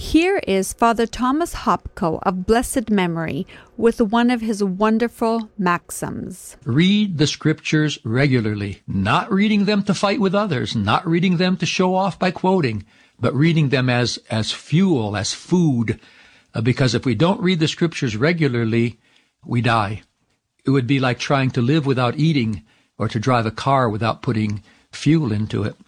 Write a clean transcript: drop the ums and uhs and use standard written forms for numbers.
Here is Father Thomas Hopko of blessed memory with one of his wonderful maxims. Read the scriptures regularly, not reading them to fight with others, not reading them to show off by quoting, but reading them as fuel, as food, because if we don't read the scriptures regularly, we die. It would be like trying to live without eating or to drive a car without putting fuel into it.